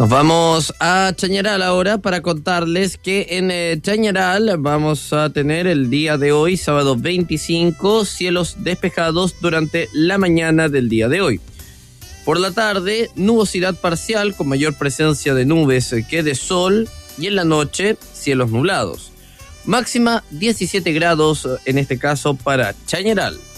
Nos vamos a Chañaral ahora para contarles que en Chañaral vamos a tener el día de hoy, sábado 25, cielos despejados durante la mañana del día de hoy. Por la tarde, nubosidad parcial con mayor presencia de nubes que de sol, y en la noche, cielos nublados. Máxima 17 grados en este caso para Chañaral.